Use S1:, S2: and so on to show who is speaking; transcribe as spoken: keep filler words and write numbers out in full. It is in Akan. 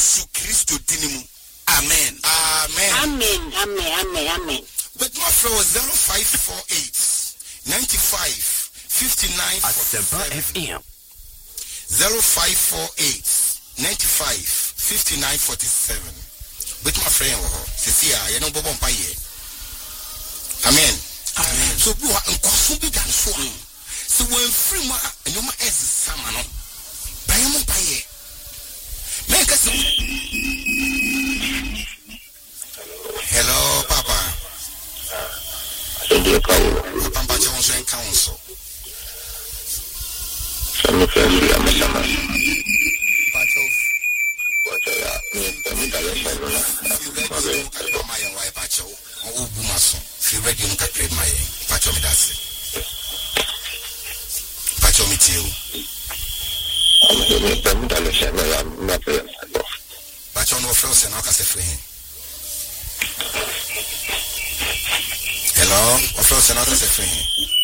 S1: Yesu Christo dinimu. Amen.
S2: Amen. Amen. Amen. Amen. Amen.
S1: But my friend was zero five four eight ninety-five fifty-nine forty-seven. F M. zero five four eight ninety-five fifty-nine forty-seven. With my friend, Cecilia, you know, Bobo Paye. Amen. Amen. So, you are unconsuming than so. So, when free ma, and you ma as Samano. Bayamo Paye. Make us. Hello, Papa. Papa Johnson and Council.
S3: Some family, I'm a man.
S1: Part of
S3: what I am,
S1: my wife, Pacho, or Bumaso. If you read, you can trade my Pacho Midasi. Pacho Mitio.
S3: I'm not a
S1: Pacho no frozen, I can say for him. Hello, of course, another say for him.